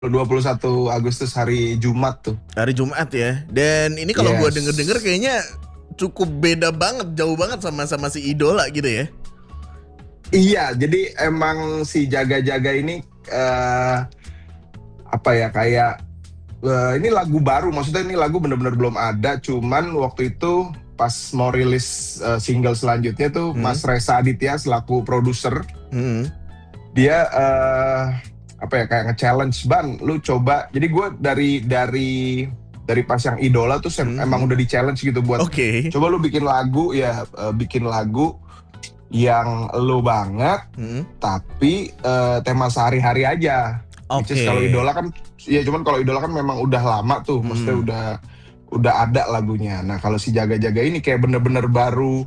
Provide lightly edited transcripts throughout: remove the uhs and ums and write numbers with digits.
21 Agustus hari Jumat tuh. Hari Jumat ya. Dan ini kalau gue Yes. denger-denger kayaknya cukup beda banget, jauh banget sama si idola gitu ya. Iya, jadi emang si Jaga-Jaga ini apa ya, kayak ini lagu baru, maksudnya ini lagu bener-bener belum ada, cuman waktu itu pas mau rilis single selanjutnya tuh Mas Reza Aditya selaku produser, dia apa ya, kayak nge-challenge, Ban, lu coba. Jadi gue dari pas yang idola tuh emang udah di-challenge gitu buat coba lu bikin lagu ya, bikin lagu yang lu banget, tapi tema sehari-hari aja. Kalau idola kan, ya cuman kalau idola kan memang udah lama tuh, maksudnya udah ada lagunya. Nah kalau si Jaga-Jaga ini kayak bener-bener baru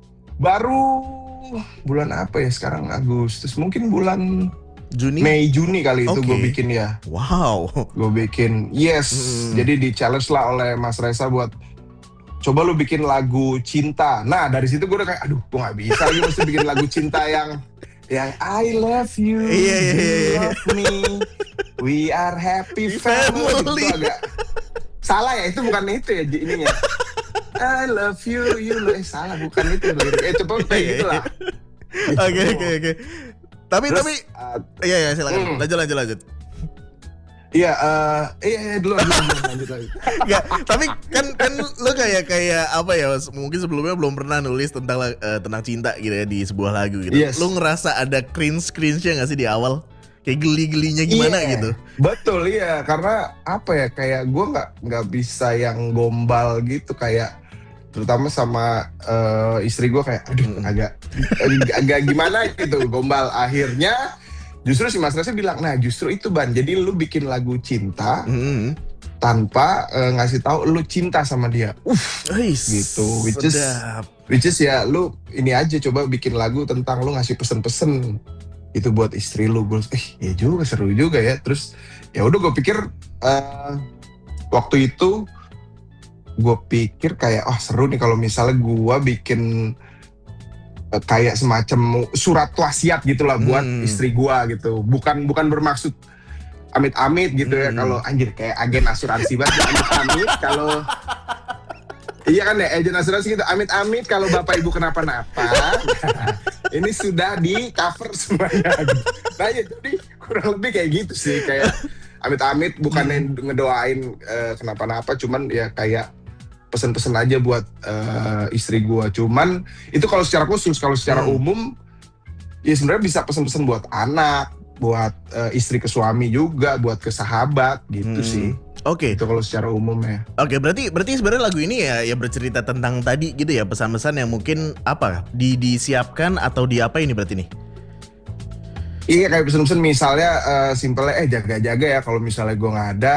bulan apa ya sekarang, Agustus, mungkin bulan Mei Juni kali itu gue bikin ya. Wow. Gue bikin, yes. Jadi di challenge lah oleh Mas Reza buat coba lu bikin lagu cinta. Nah dari situ gue udah kayak, aduh gue nggak bisa lagi mesti bikin lagu cinta yang I love you, you love me, we are happy family. Itu agak salah ya, itu bukan itu ya ininya. I love you, you love, salah, bukan itu lirik. Coba kayak gitu lah. Oke. Tapi iya silakan. Lanjut. Iya, dulu lanjut lagi. Enggak, tapi kan lo kayak apa ya? Mungkin sebelumnya belum pernah nulis tentang cinta gitu ya di sebuah lagu gitu. Yes. Lo ngerasa ada cringe-nya nggak sih di awal? Kayak geli-gelinya gimana gitu? Betul, iya. Karena apa ya? Kayak gue nggak bisa yang gombal gitu, kayak terutama sama istri gue kayak, aduh agak gimana gitu gombal. Akhirnya justru si Mas Reza bilang, nah justru itu, Ban, jadi lu bikin lagu cinta tanpa ngasih tahu lu cinta sama dia. Gitu. Which is ya lu ini aja, coba bikin lagu tentang lu ngasih pesen-pesen itu buat istri lu. Gue ya juga, seru juga ya. Terus ya udah gue pikir waktu itu gue pikir kayak seru nih kalau misalnya gue bikin kayak semacam surat wasiat gitulah buat istri gue gitu. Bukan bermaksud amit-amit gitu ya, kalau anjir kayak agen asuransi banget amit-amit kalau iya kan ya, agen asuransi gitu, amit-amit kalau bapak ibu kenapa-napa. Ini sudah di cover semuanya. Nah ya, jadi kurang lebih kayak gitu sih, kayak amit-amit bukannya ngedoain kenapa-napa, cuman ya kayak pesen-pesen aja buat istri gua. Cuman itu kalau secara khusus, kalau secara umum ya sebenarnya bisa pesen-pesen buat anak, buat istri ke suami juga, buat ke sahabat gitu sih. Oke. Itu kalau secara umum ya. Oke, berarti sebenarnya lagu ini ya bercerita tentang tadi gitu ya, pesan-pesan yang mungkin apa disiapkan atau di apa ini berarti nih? Iya, kayak pesen-pesen misalnya simpelnya jaga-jaga ya kalau misalnya gua nggak ada.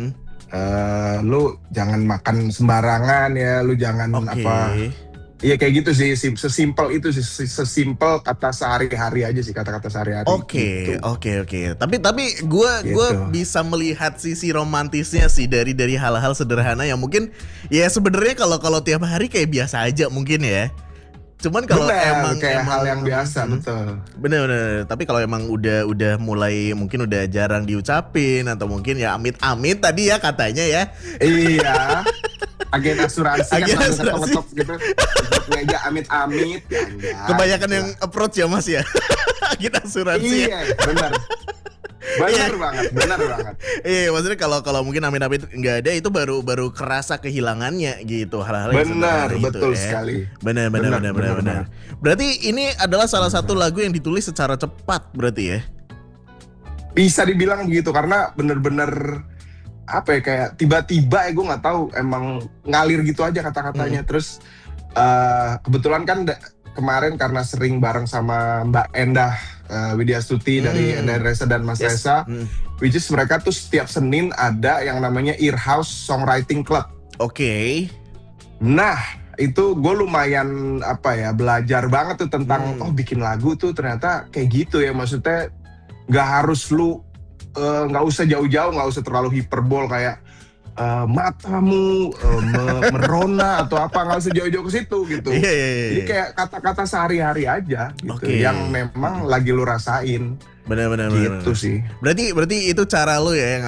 Lu jangan makan sembarangan ya, lu jangan apa. Iya kayak gitu sih, sesimpel itu sih, sesimpel kata sehari-hari aja sih, kata-kata sehari-hari. Oke. Tapi gue bisa melihat sisi romantisnya sih dari hal-hal sederhana yang mungkin ya sebenarnya kalau tiap hari kayak biasa aja mungkin ya. Cuman kalau emang kayak hal yang biasa, betul. Bener. Tapi kalau emang udah mulai mungkin udah jarang diucapin atau mungkin ya amit-amit tadi ya katanya ya. Iya. Agen asuransi kan ngetok gitu. Meja amit-amit ya. Kebanyakan yang approach ya Mas ya. Agen asuransi. Iya, benar. Benar banget. Iya, maksudnya kalau mungkin amit-amit nggak ada itu baru kerasa kehilangannya gitu, hal-hal yang benar, betul ya. sekali. Benar. Berarti ini adalah salah satu lagu yang ditulis secara cepat berarti ya? Bisa dibilang begitu karena bener-bener apa ya, kayak tiba-tiba ya, gue nggak tahu, emang ngalir gitu aja kata-katanya. Terus kebetulan kan kemarin karena sering bareng sama Mbak Endah Widya Stuti dari Endah Reza dan Mas Reza, which is mereka tuh setiap Senin ada yang namanya Earhouse Songwriting Club. Oke. Nah itu gue lumayan belajar banget tuh tentang bikin lagu tuh ternyata kayak gitu ya, maksudnya nggak harus lu nggak usah jauh-jauh, nggak usah terlalu hiperbol kayak matamu merona atau apa, nggak usah jauh-jauh ke situ gitu. Jadi kayak kata-kata sehari-hari aja gitu, yang memang lagi lu rasain. Benar-benar. Gitu sih. Berarti itu cara lu ya yang